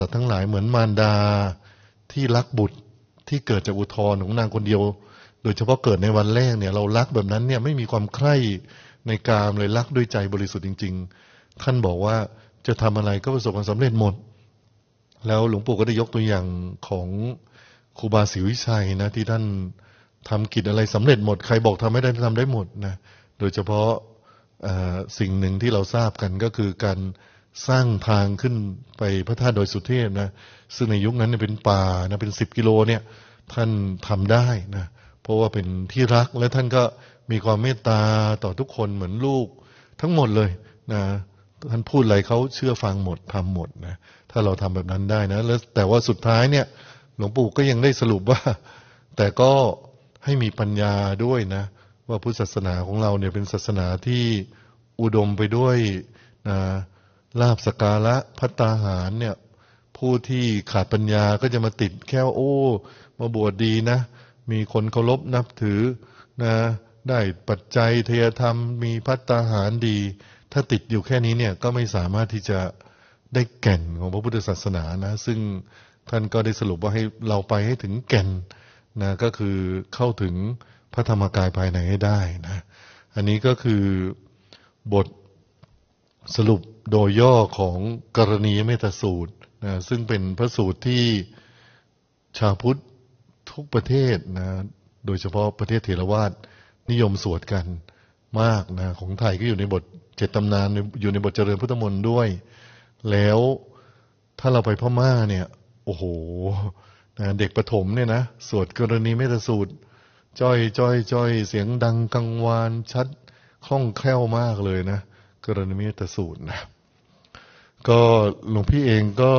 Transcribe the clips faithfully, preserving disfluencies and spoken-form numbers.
สัตว์ทั้งหลายเหมือนมารดาที่รักบุตรที่เกิดจากอุทธรของนางคนเดียวโดยเฉพาะเกิดในวันแรกเนี่ยเรารักแบบนั้นเนี่ยไม่มีความใคร่ในกามเลยรักด้วยใจบริสุทธิ์จริงๆท่านบอกว่าจะทำอะไรก็ประสบความสำเร็จหมดแล้วหลวงปู่ก็ได้ยกตัวอย่างของครูบาศรีวิชัยนะที่ท่านทำกิจอะไรสำเร็จหมดใครบอกทำไม่ได้ทำได้หมดนะโดยเฉพาะสิ่งหนึ่งที่เราทราบกันก็คือการสร้างทางขึ้นไปพระธาตุดอยสุเทพนะซึ่งในยุคนั้นเป็นป่านะเป็นสิบกิโลเนี่ยท่านทำได้นะเพราะว่าเป็นที่รักและท่านก็มีความเมตตาต่อทุกคนเหมือนลูกทั้งหมดเลยนะท่านพูดอะไรเขาเชื่อฟังหมดทำหมดนะถ้าเราทำแบบนั้นได้นะแล้วแต่ว่าสุดท้ายเนี่ยหลวงปู่ก็ยังได้สรุปว่าแต่ก็ให้มีปัญญาด้วยนะว่าพุทธศาสนาของเราเนี่ยเป็นศาสนาที่อุดมไปด้วยนะลาภสักการะภัตตาหารเนี่ยผู้ที่ขาดปัญญาก็จะมาติดแค่โอ้มาบวชดีนะมีคนเคารพนับถือนะได้ปัจจัยเทยธรรมมีภัตตาหารดีถ้าติดอยู่แค่นี้เนี่ยก็ไม่สามารถที่จะได้แก่นของพระพุทธศาสนานะซึ่งท่านก็ได้สรุปว่าให้เราไปให้ถึงแก่นนะก็คือเข้าถึงพระธรรมกายภายในให้ได้นะอันนี้ก็คือบทสรุปโดยย่อของกรณียเมตสูตรนะซึ่งเป็นพระสูตรที่ชาวพุทธทุกประเทศนะโดยเฉพาะประเทศเถรวาทนิยมสวดกันมากนะของไทยก็อยู่ในบทเจ็ดตำนานอยู่ในบทเจริญพุทธมนต์ด้วยแล้วถ้าเราไปพม่าเนี่ยโอ้โหนะเด็กประถมเนี่ยนะสวดกรณีเมตสูตรจ้อยจ้อยจ้อยเสียงดังกังวานชัดคล่องแคล่วมากเลยนะกรณีเมตสูตรนะก็หลวงพี่เองก็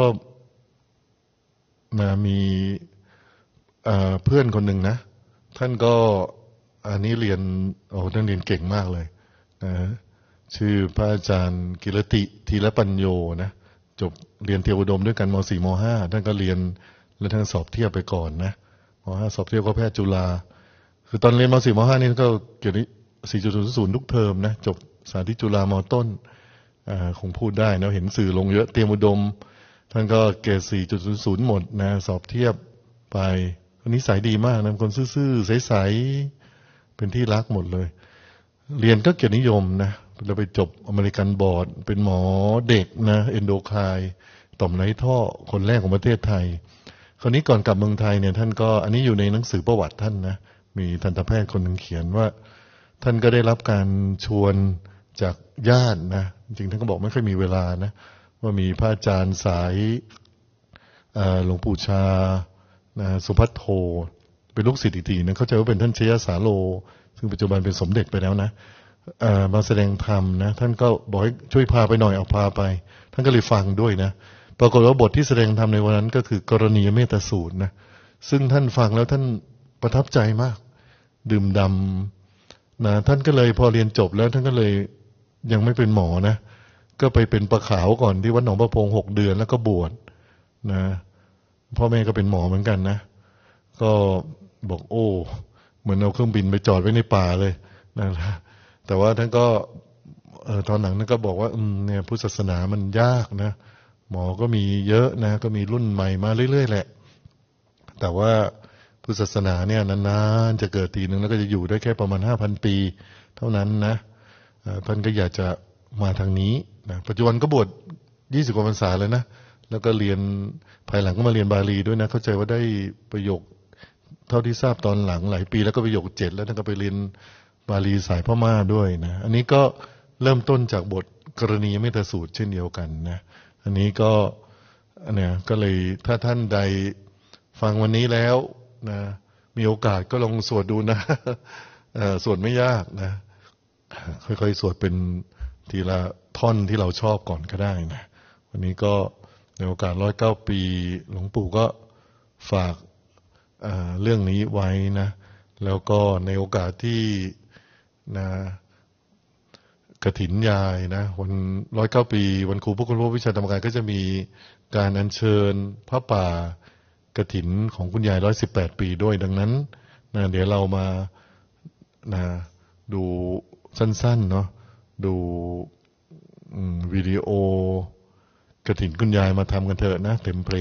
มามีเพื่อนคนหนึ่งนะท่านก็อันนี้เรียนโอ้ท่านเรียนเก่งมากเลยนะชื่อพระอาจารย์กิรติธีรปัญโยนะจบเรียนเทวดมด้วยกันม สี่ ม ห้า ท่านก็เรียนแล้วท่านสอบเทียบไปก่อนนะม ห้า สอบเทียบก็แพทย์จุฬาคือตอนเรียนม สี่ ม ห้า นี่ก็เกียรติ สี่จุดศูนย์ศูนย์ ทุกเทอมนะจบสาธิตจุฬามต้นอ่าคงพูดได้นะเห็นสื่อลงเยอะเตรียมอุดมท่านก็เกรด สี่จุดศูนย์ศูนย์ หมดนะสอบเทียบไปคนนี้สายดีมากนะคนซื่อๆใสๆเป็นที่รักหมดเลยเรียนก็เกียรตินิยมนะแล้วไปจบอเมริกันบอร์ดเป็นหมอเด็กนะเอนโดไคน์ต่อมไร้ท่อคนแรกของประเทศไทยคนนี้ก่อนกลับเมืองไทยเนี่ยท่านก็อันนี้อยู่ในหนังสือประวัติท่านนะมีทันตแพทย์คนหนึ่งเขียนว่าท่านก็ได้รับการชวนจากญาตินะจริงๆท่านก็บอกไม่ค่อยมีเวลานะว่ามีพระอาจารย์สายหลวงปู่ชานะสุภัทโทเป็นลูกศิษย์อีกทีนะเข้าใจว่าเป็นท่านชยสาโลซึ่งปัจจุบันเป็นสมเด็จไปแล้วนะมาแสดงธรรมนะท่านก็บอกให้ช่วยพาไปหน่อยเอาพาไปท่านก็เลยฟังด้วยนะปรากฏว่าบทที่แสดงธรรมในวันนั้นก็คือกรณียเมตสูตรนะซึ่งท่านฟังแล้วท่านประทับใจมากดื่มดำนะท่านก็เลยพอเรียนจบแล้วท่านก็เลยยังไม่เป็นหมอนะก็ไปเป็นประขาวก่อนที่วัดหนองประพงหกเดือนแล้วก็บวชนะพ่อแม่ก็เป็นหมอเหมือนกันนะก็บอกโอ้เหมือนเอาเครื่องบินไปจอดไว้ในป่าเลยนะแต่ว่าท่านก็เอ่อตอนหลังท่านก็บอกว่าอืมเนี่ยพุทธศาสนามันยากนะหมอก็มีเยอะนะก็มีรุ่นใหม่มาเรื่อยๆแหละแต่ว่าพุทธศาสนาเนี่ยนานๆจะเกิดทีนึงแล้วก็จะอยู่ได้แค่ประมาณ ห้าพัน ปีเท่านั้นนะท่านก็อยากจะมาทางนี้นะปัจจุบันก็บวชยี่สิบกว่าพรรษาเลยนะแล้วก็เรียนภายหลังก็มาเรียนบาลีด้วยนะเข้าใจว่าได้ประโยคเท่าที่ทราบตอนหลังหลายปีแล้วก็ประโยคเจ็ดแล้วท่านก็ไปเรียนบาลีสายพม่าด้วยนะอันนี้ก็เริ่มต้นจากบทกรณียเมตสูตรเช่นเดียวกันนะอันนี้ก็เนี่ยก็เลยถ้าท่านใดฟังวันนี้แล้วนะมีโอกาสก็ลองสวดดูนะสวดไม่ยากนะค่อยๆสวดเป็นทีละท่อนที่เราชอบก่อนก็ได้นะวันนี้ก็ในโอกาสร้อยเก้าปีหลวงปู่ก็ฝากเรื่องนี้ไว้นะแล้วก็ในโอกาสที่นะกฐินยายนะวันร้อยเก้าปีวันครูพระคุณพระวิชาธรรมกายก็จะมีการอัญเชิญพระป่ากฐินของคุณยายร้อยสิบแปดปีด้วยดังนั้นนะเดี๋ยวเรามานะดูสั้นๆเนาะดูวิดีโอกฐินคุณยายมาทำกันเถอะนะเต็มเพล